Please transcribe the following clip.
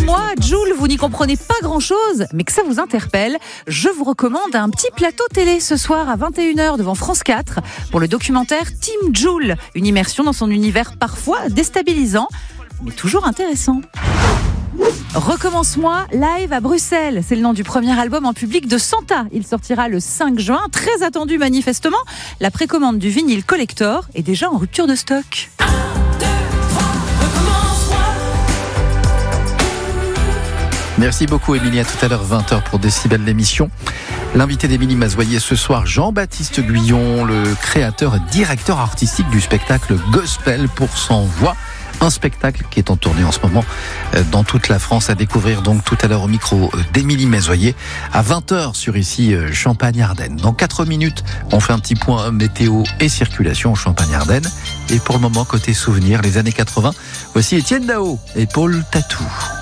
moi, Jul, vous n'y comprenez pas grand-chose, mais que ça vous interpelle, je vous recommande un petit plateau télé ce soir à 21h devant France 4 pour le documentaire Team Jul, une immersion dans son univers parfois déstabilisant, mais toujours intéressant. Recommence-moi live à Bruxelles. C'est le nom du premier album en public de Santa. Il sortira le 5 juin, très attendu manifestement. La précommande du vinyle collector est déjà en rupture de stock. 1, 2, 3, recommence-moi. Merci beaucoup Émilie, à tout à l'heure 20h pour Décibel l'émission. L'invité d'Émilie Mazoyer ce soir, Jean-Baptiste Guyon, le créateur et directeur artistique du spectacle Gospel pour 100 voix. Un spectacle qui est en tournée en ce moment dans toute la France, à découvrir donc tout à l'heure au micro d'Émilie Mazoyer à 20h sur ici Champagne-Ardenne. Dans 4 minutes, on fait un petit point météo et circulation en Champagne-Ardenne. Et pour le moment, côté souvenirs, les années 80, voici Étienne Dao et Paul Tatou.